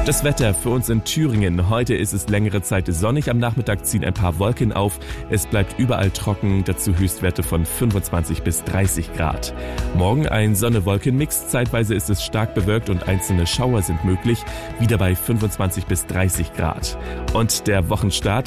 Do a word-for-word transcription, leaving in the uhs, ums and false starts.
Das Wetter für uns in Thüringen. Heute ist es längere Zeit sonnig, am Nachmittag ziehen ein paar Wolken auf. Es bleibt überall trocken, dazu Höchstwerte von fünfundzwanzig bis dreißig Grad. Morgen ein Sonne-Wolken-Mix, zeitweise ist es stark bewölkt und einzelne Schauer sind möglich, wieder bei fünfundzwanzig bis dreißig Grad. Und der Wochenstart